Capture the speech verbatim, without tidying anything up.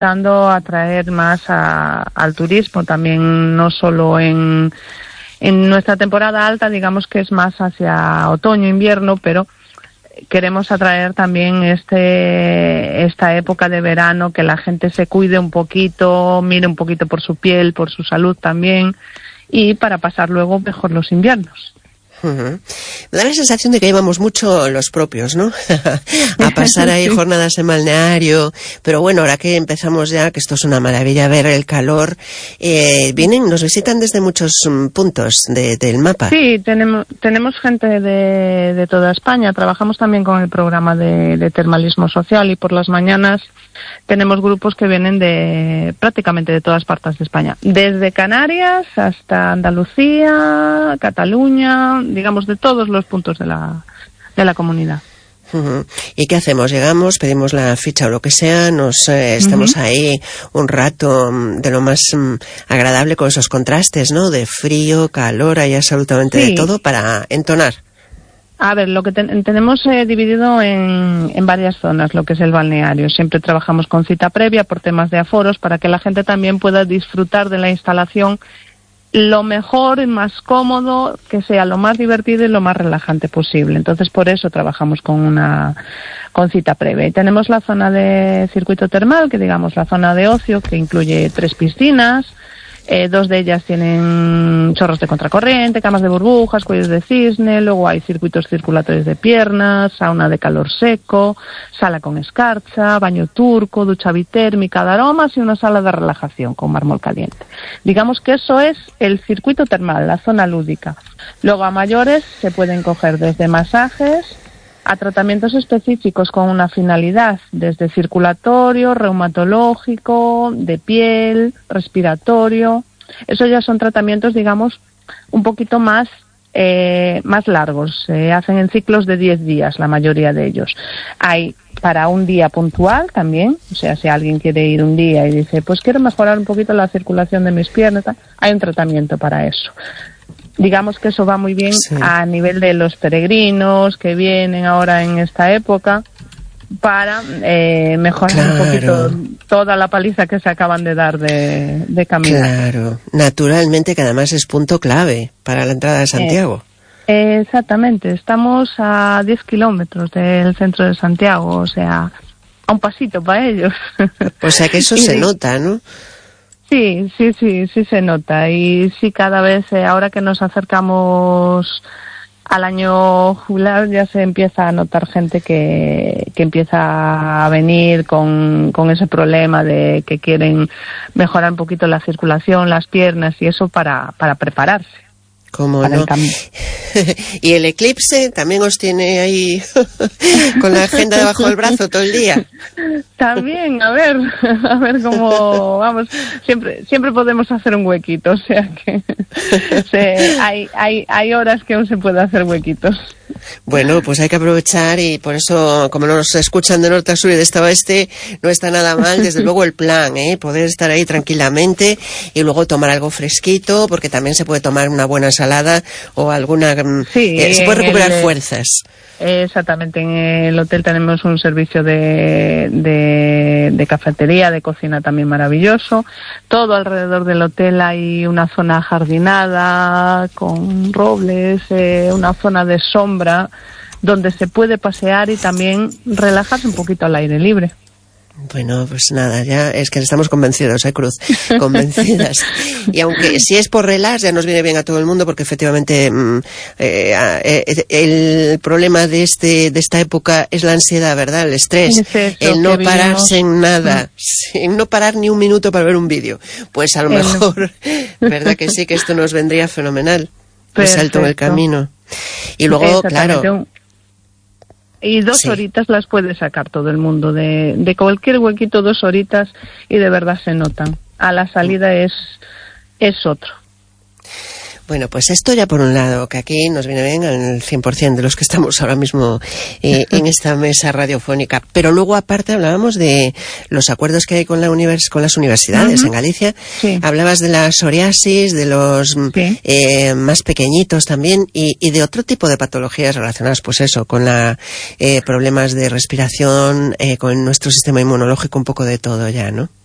intentando atraer más a, al turismo, también no solo en, en nuestra temporada alta, digamos que es más hacia otoño, invierno, pero queremos atraer también este esta época de verano, que la gente se cuide un poquito, mire un poquito por su piel, por su salud también, y para pasar luego mejor los inviernos. Uh-huh. Me da la sensación de que llevamos mucho los propios, ¿no? A pasar ahí sí. jornadas en balneario, pero bueno, ahora que empezamos ya, que esto es una maravilla ver el calor, eh, vienen, nos visitan desde muchos um, puntos de, del mapa. Sí, tenemos tenemos gente de, de toda España, trabajamos también con el programa de, de termalismo social, y por las mañanas tenemos grupos que vienen de prácticamente de todas partes de España, desde Canarias hasta Andalucía, Cataluña, digamos de todos los puntos de la de la comunidad. Uh-huh. ¿Y qué hacemos? Llegamos, pedimos la ficha o lo que sea, nos eh, estamos uh-huh. ahí un rato um, de lo más um, agradable con esos contrastes, ¿no? De frío, calor, hay absolutamente sí. de todo para entonar. A ver, lo que ten, tenemos eh, dividido en, en varias zonas, lo que es el balneario. Siempre trabajamos con cita previa por temas de aforos, para que la gente también pueda disfrutar de la instalación lo mejor y más cómodo, que sea lo más divertido y lo más relajante posible. Entonces, por eso trabajamos con una con cita previa. Y tenemos la zona de circuito termal, que digamos la zona de ocio, que incluye tres piscinas. Eh, dos de ellas tienen chorros de contracorriente, camas de burbujas, cuellos de cisne, luego hay circuitos circulatorios de piernas, sauna de calor seco, sala con escarcha, baño turco, ducha bitérmica de aromas y una sala de relajación con mármol caliente. Digamos que eso es el circuito termal, la zona lúdica. Luego a mayores se pueden coger desde masajes a tratamientos específicos con una finalidad, desde circulatorio, reumatológico, de piel, respiratorio. Eso ya son tratamientos, digamos, un poquito más eh, más largos. Se hacen en ciclos de diez días, la mayoría de ellos. Hay para un día puntual también, o sea, si alguien quiere ir un día y dice, pues quiero mejorar un poquito la circulación de mis piernas, hay un tratamiento para eso. Digamos que eso va muy bien sí. a nivel de los peregrinos que vienen ahora en esta época para eh, mejorar claro. un poquito toda la paliza que se acaban de dar de, de caminar. Claro, naturalmente, que además es punto clave para la entrada de Santiago. Eh, exactamente, estamos a diez kilómetros del centro de Santiago, o sea, a un pasito para ellos. O sea que eso se nota, ¿no? Sí, sí, sí, sí se nota, y sí cada vez, eh, ahora que nos acercamos al año jubilar, ya se empieza a notar gente que, que empieza a venir con, con ese problema de que quieren mejorar un poquito la circulación, las piernas y eso para, para prepararse. ¿Cómo no? Y el eclipse también os tiene ahí con la agenda debajo del brazo todo el día. También, a ver, a ver cómo vamos. Siempre, siempre podemos hacer un huequito, o sea que se, hay, hay, hay horas que aún se puede hacer huequitos. Bueno, pues hay que aprovechar, y por eso, como nos escuchan de norte a sur y de este a oeste, no está nada mal, desde luego, el plan, ¿eh? Poder estar ahí tranquilamente y luego tomar algo fresquito, porque también se puede tomar una buena ensalada o alguna... Sí, eh, se puede recuperar el, fuerzas. Exactamente, en el hotel tenemos un servicio de, de, de cafetería, de cocina también maravilloso. Todo alrededor del hotel hay una zona ajardinada con robles, eh, una zona de sombra donde se puede pasear y también relajarse un poquito al aire libre. Bueno, pues nada, ya es que estamos convencidos, ¿eh, Cruz? Convencidas. Y aunque si es por relax, ya nos viene bien a todo el mundo, porque efectivamente eh, eh, el problema de este de esta época es la ansiedad, ¿verdad? El estrés, es eso, el no pararse en nada, mm. en no parar ni un minuto para ver un vídeo. Pues a lo el... mejor, ¿verdad que sí? Que esto nos vendría fenomenal. Un salto en el camino. Y luego, claro... Y dos sí. horitas las puede sacar todo el mundo, de, de cualquier huequito dos horitas, y de verdad se notan. A la salida es, es otro. Bueno, pues esto ya por un lado, que aquí nos viene bien al cien por ciento de los que estamos ahora mismo eh, en esta mesa radiofónica. Pero luego, aparte, hablábamos de los acuerdos que hay con, la univers- con las universidades uh-huh. en Galicia. Sí. Hablabas de la psoriasis, de los sí. eh, más pequeñitos también, y, y de otro tipo de patologías relacionadas, pues eso, con la eh, problemas de respiración, eh, con nuestro sistema inmunológico, un poco de todo ya, ¿no?